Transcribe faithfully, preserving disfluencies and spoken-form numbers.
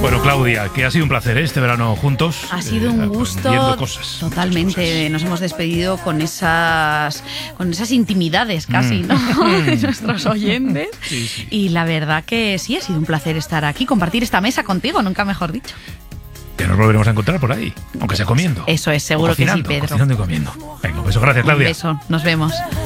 Bueno, Claudia, que ha sido un placer, ¿eh? Este verano juntos. Ha sido un eh, gusto. Cosas, Totalmente. cosas. Nos hemos despedido con esas, con esas intimidades casi, Mm. ¿no? De nuestros oyentes. Sí, sí. Y la verdad que sí, ha sido un placer estar aquí, compartir esta mesa contigo, nunca mejor dicho. Que nos volveremos a encontrar por ahí, aunque sea comiendo. Eso es, seguro O cocinando, que sí, Pedro. Cocinando y comiendo. Venga, un beso, gracias, Claudia. Un beso, nos vemos.